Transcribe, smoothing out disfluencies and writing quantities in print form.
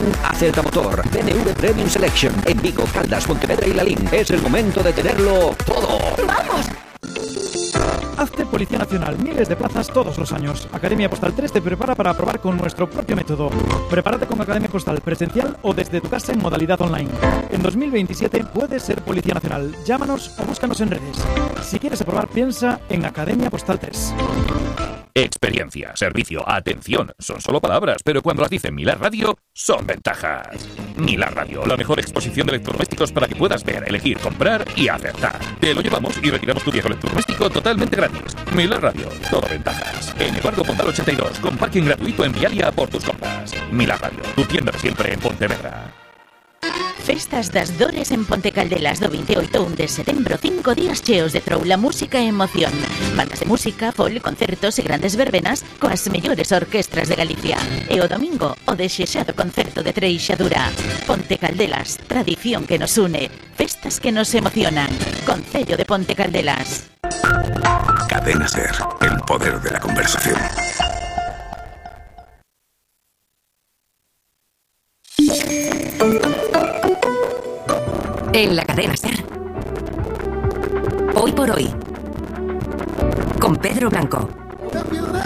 Acerta Motor, BMW Premium Selection, en Vigo, Caldas, Pontevedra y Lalín. Es el momento de tenerlo todo. ¡Vamos! Hazte Policía Nacional, miles de plazas todos los años. Academia Postal 3 te prepara para probar con nuestro propio método. Prepárate con Academia Postal presencial o desde tu casa en modalidad online. En 2027 puedes ser Policía Nacional. Llámanos o búscanos en redes. Si quieres aprobar, piensa en Academia Postal 3. Experiencia, servicio, atención, son solo palabras, pero cuando las dice Milar Radio, son ventajas. Milar Radio, la mejor exposición de electrodomésticos para que puedas ver, elegir, comprar y acertar. Te lo llevamos y retiramos tu viejo electrodoméstico totalmente gratis. Milar Radio, todo ventajas. En Eduardo Pondal 82, con parking gratuito en Vialia por tus compras. Milar Radio, tu tienda de siempre en Pontevedra. Festas das Dores en Ponte Caldelas do 28 de setembro, 5 días cheos de troula, música e emoción. Bandas de música, folk, concertos e grandes verbenas coas mellores orquestras de Galicia. E o domingo, o desexado concerto de Treixadura. Ponte Caldelas, tradición que nos une, festas que nos emocionan. Concello de Ponte Caldelas. Cadena Ser, el poder de la conversación. En la Cadena Ser. Hoy por hoy. Con Pedro Blanco.